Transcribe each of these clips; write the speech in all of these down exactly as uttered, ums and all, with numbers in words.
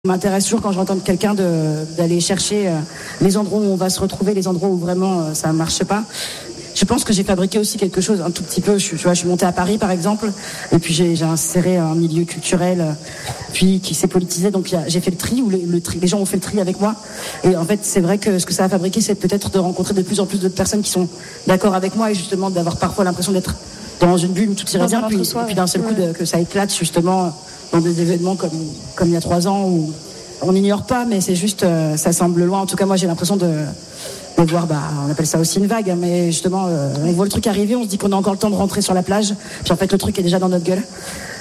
m'intéresse toujours quand j'entends quelqu'un de, d'aller chercher euh, les endroits où on va se retrouver, les endroits où vraiment euh, ça ne marche pas. Je pense que j'ai fabriqué aussi quelque chose un tout petit peu. Je, tu vois, je suis montée à Paris par exemple, et puis j'ai, j'ai inséré un milieu culturel, euh, puis qui s'est politisé. Donc y a, j'ai fait le tri, où le, le tri, les gens ont fait le tri avec moi. Et en fait, c'est vrai que ce que ça a fabriqué, c'est peut-être de rencontrer de plus en plus d'autres personnes qui sont d'accord avec moi, et justement d'avoir parfois l'impression d'être dans une bulle où tout irait bien, puis, et puis d'un seul coup de, que ça éclate justement dans des événements comme comme il y a trois ans où on n'ignore pas, mais c'est juste, euh, ça semble loin. En tout cas, moi, j'ai l'impression de, de voir, bah, on appelle ça aussi une vague, hein, mais justement, euh, on voit le truc arriver, on se dit qu'on a encore le temps de rentrer sur la plage, puis en fait, le truc est déjà dans notre gueule.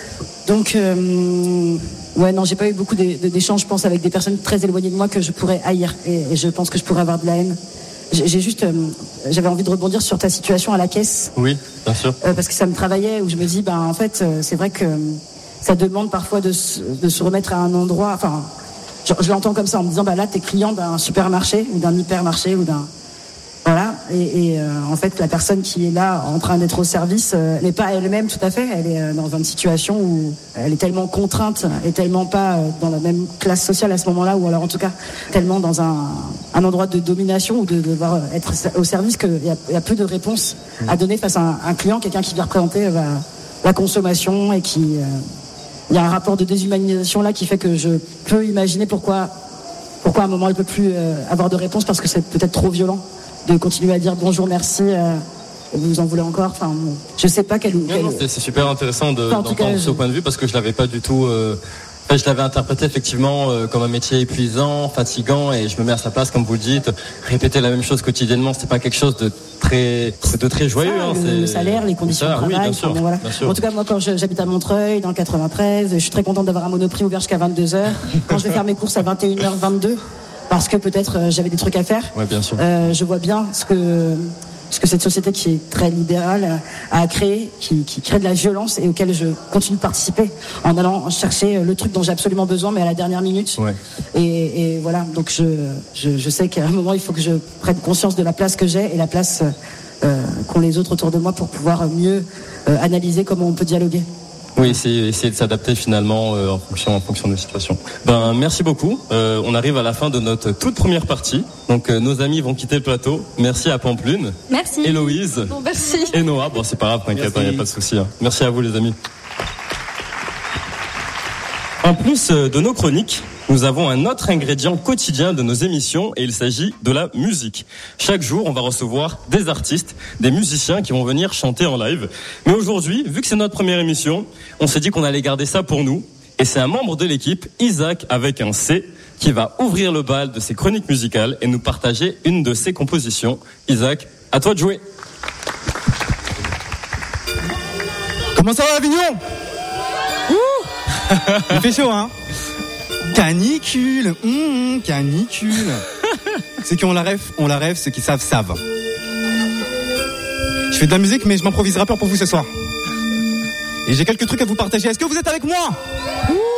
Donc, euh, ouais, non, j'ai pas eu beaucoup d'échanges, je pense, avec des personnes très éloignées de moi que je pourrais haïr, et, et je pense que je pourrais avoir de la haine. J'ai, j'ai juste, euh, j'avais envie de rebondir sur ta situation à la caisse. Oui, bien sûr. Euh, parce que ça me travaillait, où je me dis, bah, en fait, euh, c'est vrai que ça demande parfois de se, de se remettre à un endroit, enfin, je, je l'entends comme ça en me disant, bah là, t'es client d'un supermarché ou d'un hypermarché ou d'un, voilà, et, et euh, en fait, la personne qui est là en train d'être au service euh, n'est pas elle-même tout à fait. Elle est euh, dans une situation où elle est tellement contrainte et tellement pas euh, dans la même classe sociale à ce moment-là, ou alors en tout cas tellement dans un, un endroit de domination ou de devoir être au service qu'il y a, il y a peu de réponses à donner face à un, un client, quelqu'un qui vient représenter euh, la consommation et qui euh, il y a un rapport de déshumanisation là qui fait que je peux imaginer pourquoi, pourquoi à un moment elle peut plus euh, avoir de réponse, parce que c'est peut-être trop violent de continuer à dire bonjour, merci, euh, vous en voulez encore. Enfin, je sais pas quel. quel... Non, non, c'est, c'est super intéressant de, enfin, d'entendre cas, ce je... point de vue, parce que je l'avais pas du tout. Euh... Enfin, je l'avais interprété effectivement euh, comme un métier épuisant, fatigant, et je me mets à sa place, comme vous le dites. Répéter la même chose quotidiennement, c'est pas quelque chose de très, de très joyeux. Ça, hein, le, c'est... le salaire, les conditions de travail. Oui, bien sûr, enfin, bon, voilà. bien sûr. En tout cas, moi, quand je, j'habite à Montreuil, dans le quatre-vingt-treize, je suis très contente d'avoir un Monoprix ouvert jusqu'à vingt-deux heures. Quand je vais faire mes courses à vingt et une heures vingt-deux, parce que peut-être euh, j'avais des trucs à faire. Ouais, bien sûr. Euh, je vois bien ce que ce que cette société qui est très libérale a créé, qui, qui crée de la violence et auquel je continue de participer en allant chercher le truc dont j'ai absolument besoin, mais à la dernière minute. Ouais. Et, et voilà, donc je, je, je sais qu'à un moment, il faut que je prenne conscience de la place que j'ai et la place euh, qu'ont les autres autour de moi pour pouvoir mieux euh, analyser comment on peut dialoguer. Oui, essayer, essayer de s'adapter finalement euh, en fonction, en fonction des situations. Ben, merci beaucoup. Euh, on arrive à la fin de notre toute première partie. Donc, euh, nos amis vont quitter le plateau. Merci à Pampelune. Merci. Héloïse. Bon, merci. Et Noah. Bon, c'est pas grave, t'inquiète, il n'y a pas de souci. Hein. Merci à vous, les amis. En plus de nos chroniques, nous avons un autre ingrédient quotidien de nos émissions, et il s'agit de la musique. Chaque jour, on va recevoir des artistes, des musiciens qui vont venir chanter en live. Mais aujourd'hui, vu que c'est notre première émission, on s'est dit qu'on allait garder ça pour nous. Et c'est un membre de l'équipe, Isaac avec un C, qui va ouvrir le bal de ses chroniques musicales et nous partager une de ses compositions. Isaac, à toi de jouer. Comment ça va, Avignon? Ouh, il fait chaud, hein? Canicule, mmh, canicule. Ceux qui ont la rêve, ont la rêve, ceux qui savent, savent. Je fais de la musique, mais je m'improvise rappeur pour vous ce soir. Et j'ai quelques trucs à vous partager. Est-ce que vous êtes avec moi? Ouh.